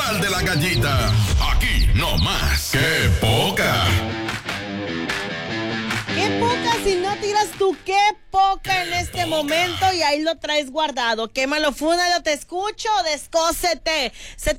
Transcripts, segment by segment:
especial de la gallita. Aquí no más. ¡Qué poca! ¡Qué poca! Si no tiras tu qué poca en este momento y ahí lo traes guardado. Quémalo, fúnalo, te escucho, descósete.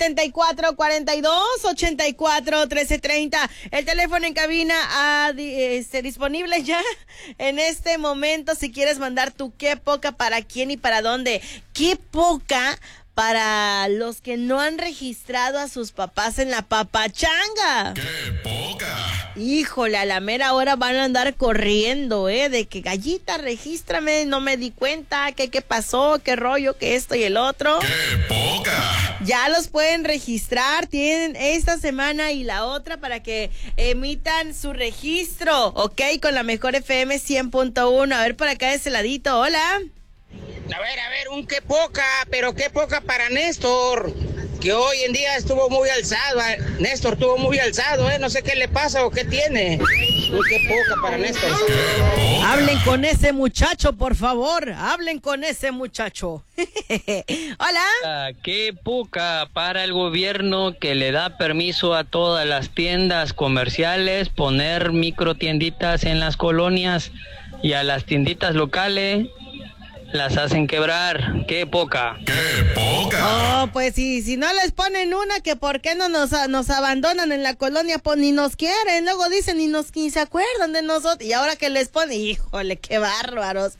7442-84-1330. El teléfono en cabina disponible ya en este momento. Si quieres mandar tu qué poca, para quién y para dónde. ¡Qué poca! Para los que no han registrado a sus papás en la papachanga. ¡Qué poca! Híjole, a la mera hora van a andar corriendo, de que gallita, regístrame, no me di cuenta, que qué pasó, qué rollo, que esto y el otro. ¡Qué poca! Ya los pueden registrar, tienen esta semana y la otra para que emitan su registro, ¿ok? Con la mejor FM 100.1. A ver, por acá de ese ladito, hola. A ver, un qué poca, pero qué poca para Néstor, que hoy en día estuvo muy alzado. Néstor estuvo muy alzado, no sé qué le pasa o qué tiene. Un qué poca para Néstor. Hablen con ese muchacho, por favor, hablen con ese muchacho. Hola. Qué poca para el gobierno que le da permiso a todas las tiendas comerciales poner microtienditas en las colonias y a las tienditas locales las hacen quebrar. ¡Qué poca! ¡Qué poca! Oh, pues si no les ponen una, que por qué no nos abandonan en la colonia, pues ni nos quieren, luego dicen ni se acuerdan de nosotros, y ahora que les ponen, híjole, qué bárbaros.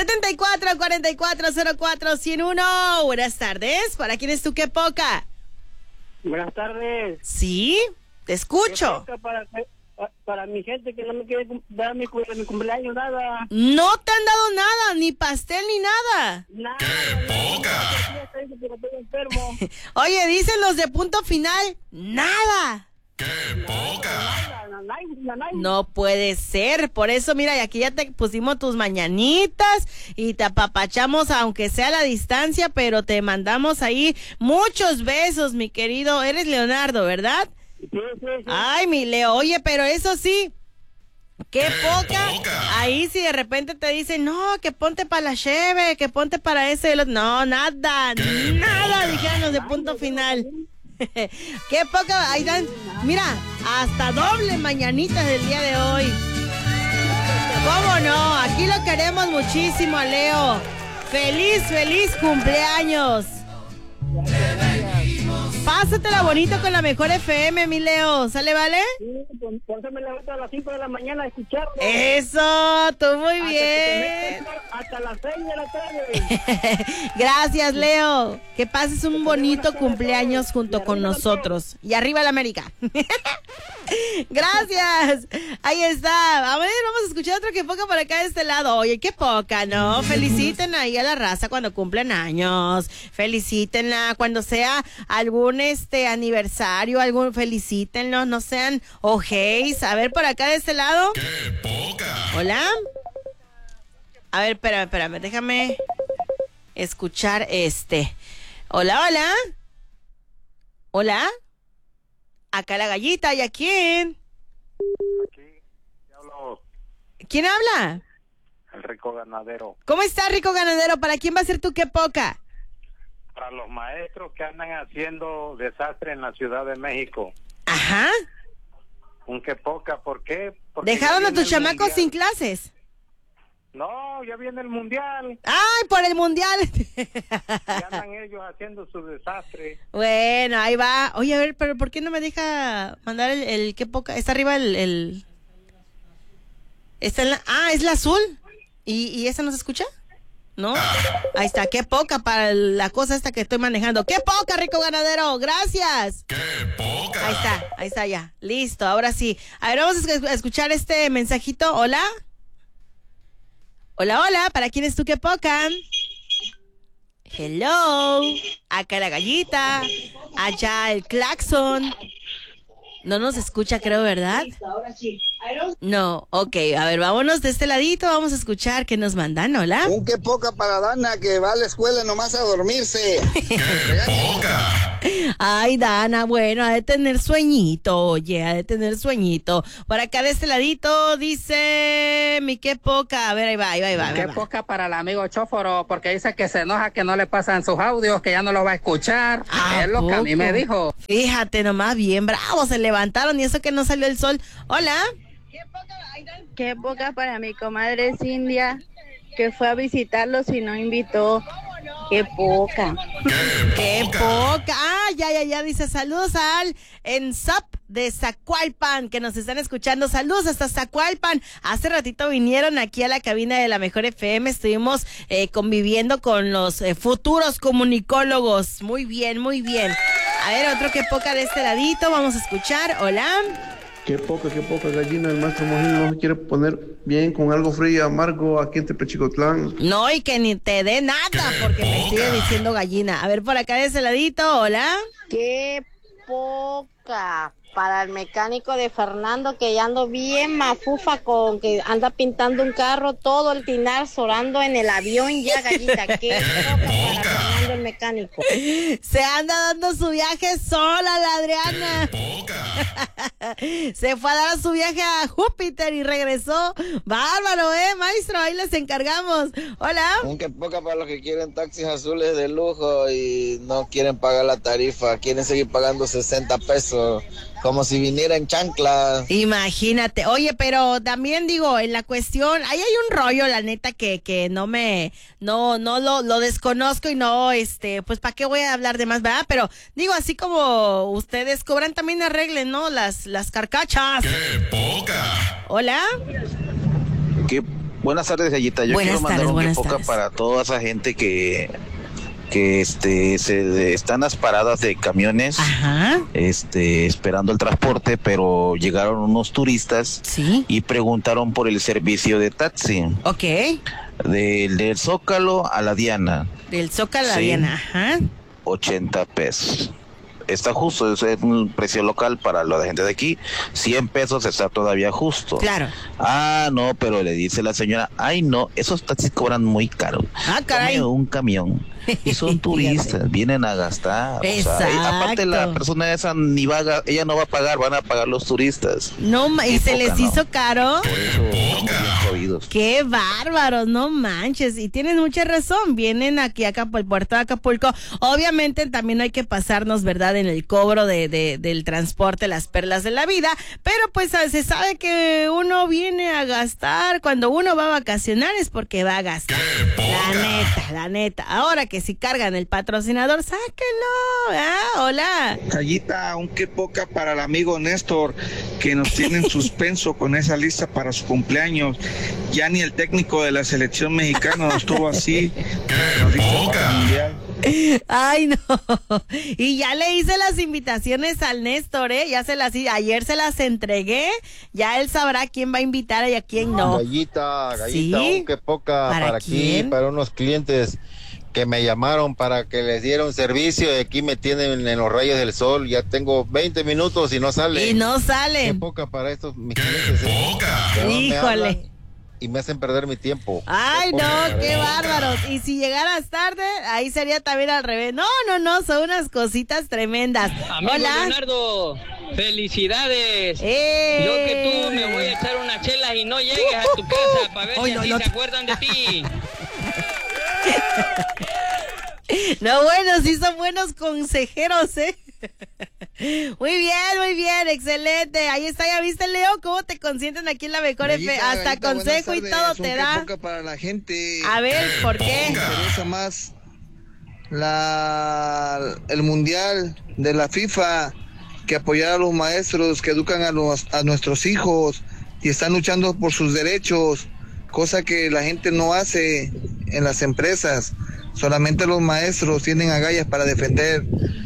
74-44-04-101. Buenas tardes, ¿para quién es tu qué poca? Buenas tardes. ¿Sí? Te escucho. ¿Qué poca para mi gente que no me quiere dar mi cumpleaños, nada? No te han dado nada, ni pastel ni nada. Nada. ¡Qué poca! Estoy enfermo. Oye, dicen los de punto final, nada. ¡Qué poca! No puede ser, por eso mira, y aquí ya te pusimos tus mañanitas y te apapachamos aunque sea a la distancia, pero te mandamos ahí muchos besos, mi querido. Eres Leonardo, ¿verdad? Sí. Ay, mi Leo, oye, pero eso sí, qué poca. Ahí si de repente te dicen, no, que ponte para la cheve, que ponte para ese, no, nada, dijeron los de punto final. Qué poca, ahí dan, mira, hasta doble mañanitas del día de hoy. ¿Cómo no? Aquí lo queremos muchísimo a Leo. Feliz cumpleaños. Pásatela bonito con la mejor FM, mi Leo. ¿Sale, vale? Sí, por eso me levanto a las 5 de la mañana a escucharlo. Eso, tú muy bien. Hasta las 6 de la tarde. Gracias, Leo. Que pases un bonito cumpleaños junto con nosotros. Y arriba la América. Gracias. Ahí está. A ver, vamos a escuchar otro que poca por acá de este lado. Oye, qué poca, ¿no? Feliciten ahí a la raza cuando cumplen años. Felicítenla cuando sea algún aniversario, felicítenlos, no sean ojéis. A ver, por acá de este lado. ¡Qué poca! Hola. A ver, espérame, déjame escuchar Hola. Hola. Acá la gallita, ¿y a quién? Aquí, hablo. ¿Quién habla? El rico ganadero. ¿Cómo está, rico ganadero? ¿Para quién va a ser tu qué poca? Para los maestros que andan haciendo desastre en la Ciudad de México. Ajá. Un qué poca, ¿por qué? Porque ¿dejaron a tus chamacos mundial. sin clases? No, ya viene el mundial. ¡Ay, por el mundial! Y andan ellos haciendo su desastre. Bueno, ahí va. Oye, a ver, pero ¿por qué no me deja mandar el qué poca? Está arriba el... Está en la... Ah, es la azul. ¿Y esa no se escucha? ¿No? Ahí está, qué poca para la cosa esta que estoy manejando. ¡Qué poca, rico ganadero! ¡Gracias! ¡Qué poca! Ahí está ya. Listo, ahora sí. A ver, vamos a escuchar este mensajito. ¿Hola? Hola, ¿para quién es tu qué poca? Hello. Acá la gallita. Allá el claxon. No nos escucha, creo, ¿verdad? No, ok, a ver, vámonos de este ladito, vamos a escuchar qué nos mandan, hola. Un qué poca para Dana que va a la escuela nomás a dormirse. ¡Qué poca! Ay, Dana, bueno, ha de tener sueñito, oye, ha de tener sueñito. Por acá de este ladito dice mi qué poca, a ver, ahí va. Qué poca para el amigo Chóforo, porque dice que se enoja que no le pasan sus audios, que ya no los va a escuchar. Es lo que a mí me dijo. Fíjate nomás, bien bravo, se levantaron y eso que no salió el sol. Hola. Qué poca para mi comadre Cindia, que fue a visitarlos y no invitó. Qué poca. Qué poca. Ah, ya, dice saludos al ENSAP de Zacualpan, que nos están escuchando. Saludos hasta Zacualpan. Hace ratito vinieron aquí a la cabina de la Mejor FM. Estuvimos conviviendo con los futuros comunicólogos. Muy bien. A ver, otro qué poca de este ladito. Vamos a escuchar. Hola. Qué poca gallina, el maestro Mojín no se quiere poner bien con algo frío, amargo aquí en Tepechicotlán. No, y que ni te dé nada, porque me sigue diciendo gallina. A ver, por acá de ese ladito, hola. Qué poca para el mecánico de Fernando, que ya ando bien mafufa con que anda pintando un carro, todo el tinar sorando en el avión ya, gallita. Qué poca para Fernando el mecánico. Se anda dando su viaje sola la Adriana. Se fue a dar su viaje a Júpiter y regresó. Bárbaro, maestro, ahí les encargamos. Hola. Qué poca para los que quieren taxis azules de lujo y no quieren pagar la tarifa, quieren seguir pagando 60 pesos. Como si viniera en chanclas. Imagínate. Oye, pero también digo, en la cuestión, ahí hay un rollo, la neta, que no lo desconozco y no, pues ¿para qué voy a hablar de más, verdad? Pero digo, así como ustedes cobran, también arreglen, ¿no? Las carcachas. ¡Qué poca! Hola. Buenas tardes, Gallita. Yo quiero mandar un qué poca para toda esa gente que se están las paradas de camiones. Ajá. Esperando el transporte, pero llegaron unos turistas. ¿Sí? Y preguntaron por el servicio de taxi. Ok. Del Zócalo a la Diana. Del Zócalo a la Diana, ajá. 80 pesos. Está justo, es un precio local para la gente de aquí. 100 pesos está todavía justo. Claro. Ah, no, pero le dice la señora, ay no, esos taxis cobran muy caro. Ah, caray. Tome un camión. Y son turistas, vienen a gastar. Exacto. O sea, aparte la persona esa ella no va a pagar, van a pagar los turistas. No, y se les hizo caro. Por eso estamos bien jodidos. Qué bárbaros, no manches. Y tienes mucha razón, vienen aquí a el puerto de Acapulco. Obviamente también hay que pasarnos, ¿verdad?, en el cobro del transporte, las perlas de la vida. Pero pues se sabe que uno viene a gastar. Cuando uno va a vacacionar es porque va a gastar. La neta. Ahora que si cargan el patrocinador, sáquenlo. Hola. Gallita, aunque poca para el amigo Néstor, que nos tiene en suspenso con esa lista para su cumpleaños. Ya ni el técnico de la selección mexicana estuvo así. ¡Qué poca! Ay, no. Y ya le hice las invitaciones al Néstor, ya ayer se las entregué. Ya él sabrá quién va a invitar y a quién no. Gallita, ¿Sí? Aunque poca para aquí, para unos clientes que me llamaron para que les diera un servicio y aquí me tienen en los rayos del sol. Ya tengo 20 minutos y no sale. Y no sale. Qué poca para estos mis clientes. Híjole. Y me hacen perder mi tiempo. Ay, no, qué bárbaros. Y si llegaras tarde, ahí sería también al revés. No, son unas cositas tremendas. Amigo Hola. Leonardo, felicidades. Yo que tú me voy a echar una chela y no llegues a tu casa para ver si así se acuerdan de ti. No, bueno, sí son buenos consejeros, Muy bien, excelente. Ahí está, ya viste, Leo, cómo te consienten aquí en la Mejor FM. Hasta consejo y todo te da. Poca para la gente. A ver, ¿por qué? Me interesa más el mundial de la FIFA que apoyar a los maestros que educan a nuestros hijos y están luchando por sus derechos, cosa que la gente no hace en las empresas. Solamente los maestros tienen agallas para defender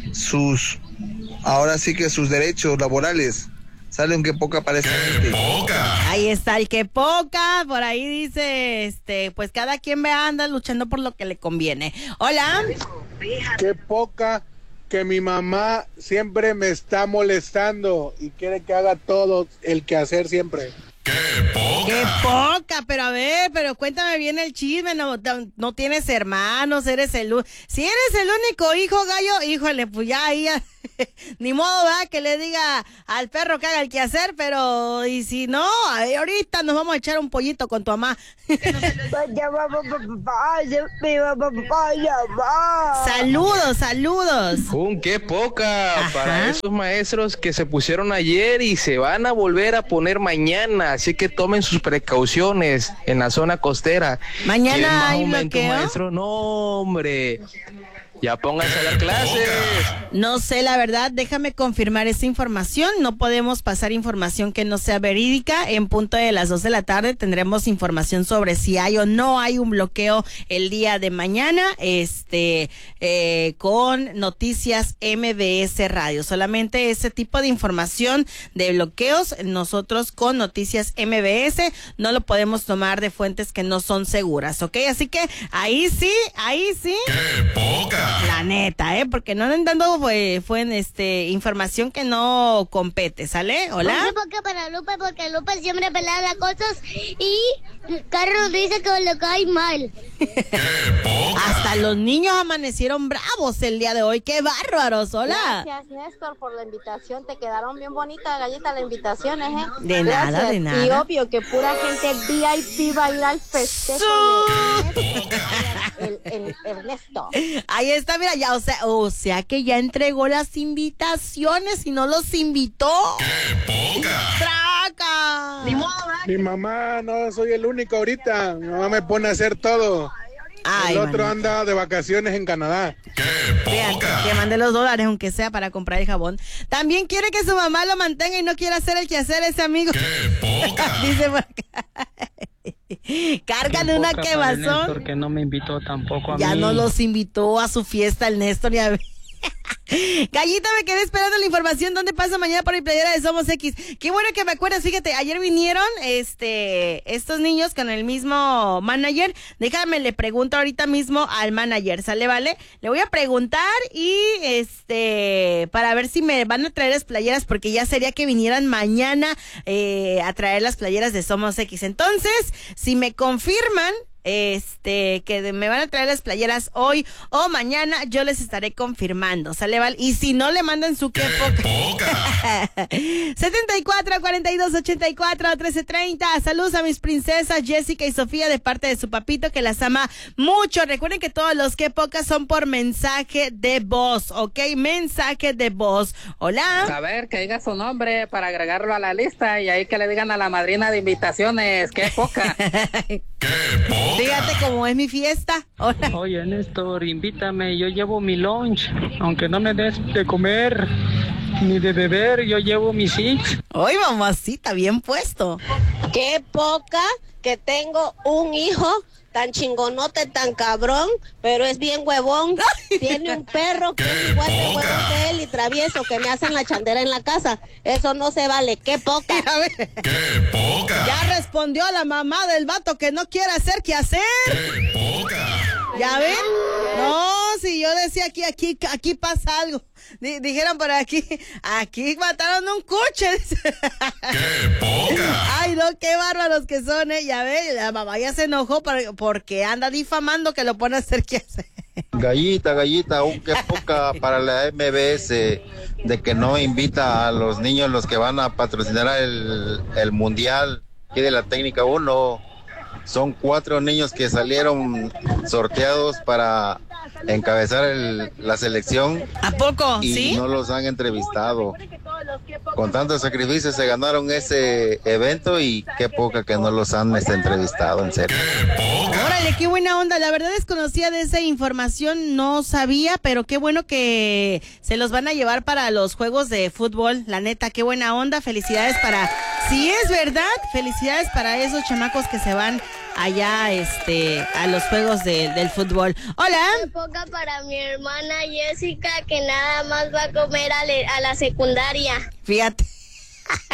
ahora sí que sus derechos laborales. Sale un que poca para esa gente. Ahí está el que poca, por ahí dice, pues cada quien anda luchando por lo que le conviene. Hola. Qué poca que mi mamá siempre me está molestando y quiere que haga todo el quehacer siempre. ¡Qué poca! Pero a ver, pero cuéntame bien el chisme, no tienes hermanos, si eres el único hijo, gallo, híjole, pues ya ahí, ni modo, ¿verdad? Que le diga al perro que haga el quehacer, pero, y si no, ahorita nos vamos a echar un pollito con tu mamá. Saludos. ¡Qué poca! Para esos maestros que se pusieron ayer y se van a volver a poner mañana, así que tomen sus precauciones en la zona costera. Mañana hay bloqueo. Maestro, no, hombre. Ya pónganse a dar clases. No sé, la verdad, déjame confirmar esa información. No podemos pasar información que no sea verídica. En punto de las 2 de la tarde tendremos información sobre si hay o no hay un bloqueo el día de mañana, con Noticias MBS Radio. Solamente ese tipo de información de bloqueos, nosotros con Noticias MBS no lo podemos tomar de fuentes que no son seguras, ¿ok? Así que ahí sí. ¡Qué poca! La neta, porque no andan dando fue información que no compete, ¿sale? Hola. Qué poca para Lupe, porque Lupe siempre pelea las cosas y Carlos dice que lo cae mal. Hasta los niños amanecieron bravos el día de hoy. ¡Qué bárbaros! Hola. Gracias, Néstor, por la invitación. Te quedaron bien bonitas, Gallita, las invitaciones, ¿eh? De nada. Y obvio que pura gente VIP va a ir al festejo de Ernesto. Ahí está, mira, ya, o sea que ya entregó las invitaciones y no los invitó. ¡Qué poca! ¡Traca! Mi mamá, no soy el único ahorita. Mi mamá me pone a hacer todo. Ay, el otro anda de vacaciones en Canadá. Vean, que mande los $, aunque sea para comprar el jabón. También quiere que su mamá lo mantenga y no quiere hacer el quehacer ese amigo. Dice por acá. Cargan una quemazón. Porque no me invitó tampoco a mí. Ya no los invitó a su fiesta el Néstor. Ya Gallita, me quedé esperando la información. ¿Dónde pasa mañana por mi playera de Somos X? Qué bueno que me acuerdas, fíjate, ayer vinieron estos niños con el mismo manager. Déjame, le pregunto ahorita mismo al manager, ¿sale, vale? Le voy a preguntar y para ver si me van a traer las playeras, porque ya sería que vinieran mañana a traer las playeras de Somos X. Entonces, si me confirman que me van a traer las playeras hoy o mañana, yo les estaré confirmando, ¿sale, Val? Y si no, le mandan su qué poca. 74 42 84 1330. Saludos a mis princesas Jessica y Sofía de parte de su papito, que las ama mucho. Recuerden que todos los qué pocas son por mensaje de voz, ¿ok? Mensaje de voz. Hola. A ver, que diga su nombre para agregarlo a la lista y ahí que le digan a la madrina de invitaciones, qué poca. Fíjate cómo es mi fiesta. Hola. Oye, Néstor, invítame, yo llevo mi lunch, aunque no me des de comer ni de beber, yo llevo mis six. Oye, mamacita, bien puesto. Qué poca que tengo un hijo tan chingonote, tan cabrón, pero es bien huevón. Tiene un perro que es igual de huevón que él y travieso, que me hacen la chandera en la casa. Eso no se vale. ¡Qué poca! ¡Qué poca! Ya respondió la mamá del vato que no quiere hacer qué hacer. ¡Qué poca! ¿Ya ven? No, si yo decía aquí pasa algo. Dijeron por aquí mataron un coche. ¡Qué poca! Ay, no, qué bárbaros que son, ya ven, la mamá ya se enojó porque anda difamando que lo pone a hacer qué hacer. Gallita, qué poca para la MBS de que no invita a los niños los que van a patrocinar el mundial aquí de la técnica 1. Son 4 niños que salieron sorteados para encabezar la selección. ¿A poco? Y ¿sí? No los han entrevistado. Con tanto sacrificio se ganaron ese evento y qué poca que no los han entrevistado, en serio. Órale, qué buena onda. La verdad desconocía de esa información, no sabía, pero qué bueno que se los van a llevar para los juegos de fútbol. La neta, qué buena onda. Felicidades si es verdad, felicidades para esos chamacos que se van allá a los juegos del fútbol. Hola. Qué poca para mi hermana Jessica, que nada más va a comer a la secundaria. Fíjate.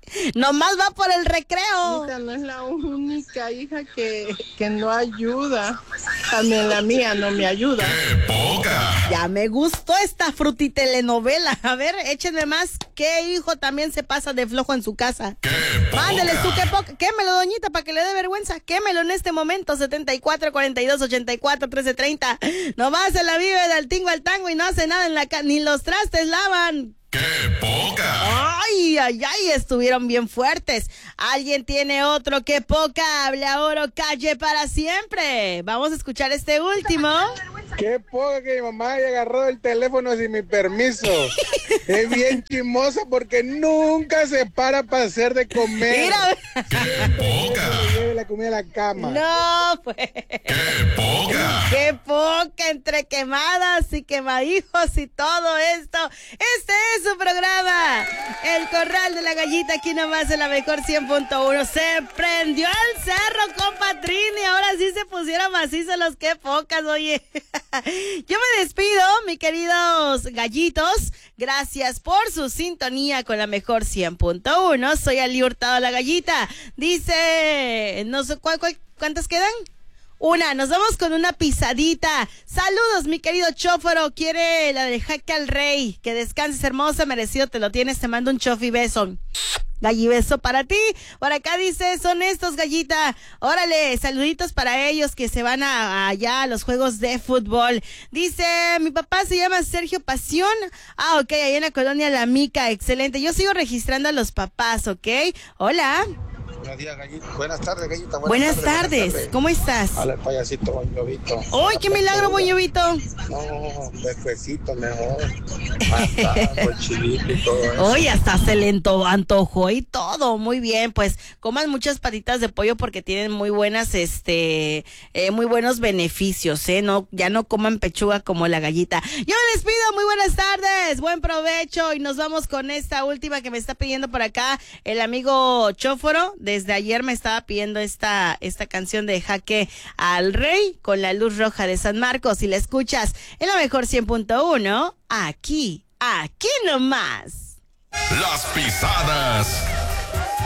Nomás va por el recreo. Esta no es la única hija que no ayuda. También la mía no me ayuda. ¡Qué poca! Ya me gustó esta frutitelenovela. A ver, échenme más. ¿Qué hijo también se pasa de flojo en su casa? ¡Qué poca! Mándele tú, qué poca. Quémelo, doñita, para que le dé vergüenza. Quémelo en este momento. 74 42 84 13 30. Nomás se la vive del tingo al tango y no hace nada en la casa. Ni los trastes lavan. ¡Qué poca! Ay, ay, ay, estuvieron bien fuertes. ¿Alguien tiene otro? ¡Qué poca! Habla oro, calle para siempre. Vamos a escuchar este último. Qué poca que mi mamá haya agarrado el teléfono sin mi permiso. Es bien chismosa porque nunca se para hacer de comer. Mira. ¡Qué poca! Lleve la comida a la cama. No, pues. ¡Qué poca! ¡Qué poca! Entre quemadas y quemadijos y todo esto. Este es su programa, El Corral de la Gallita, aquí nomás en la mejor 100.1. Se prendió el cerro, compa Trini. Ahora sí se pusieron macizos los que pocas, oye. Yo me despido, mis queridos gallitos. Gracias por su sintonía con la mejor 100.1. Soy Ali Hurtado, la Gallita. Dice, no sé ¿cuántas quedan? Una, nos vamos con una pisadita. Saludos, mi querido Chóforo. Quiere la de Jaque al Rey. Que descanses, hermosa, merecido te lo tienes. Te mando un chofi beso. Galli beso para ti. Por acá dice, son estos, Gallita. Órale, saluditos para ellos que se van allá a los juegos de fútbol. Dice, mi papá se llama Sergio Pasión. Ah, ok, ahí en la colonia La Mica. Excelente. Yo sigo registrando a los papás, ¿ok? Hola. Buenos días, Gallita. Buenas tardes, Gallita. Buenas tardes. ¿Cómo estás? Hola, el payasito Bon Jovito. ¡Ay, qué milagro, Bon Jovito! No, despuesito mejor. Con chilito y todo eso. Hoy hasta se le antojó y todo. Muy bien, pues coman muchas patitas de pollo porque tienen muy buenas, muy buenos beneficios, No, ya no coman pechuga como la Gallita. Yo me despido, muy buenas tardes, buen provecho y nos vamos con esta última que me está pidiendo por acá el amigo Chóforo. Desde ayer me estaba pidiendo esta canción de Jaque al Rey con la luz roja de San Marcos. Y la escuchas en la mejor 100.1, aquí nomás. Las pisadas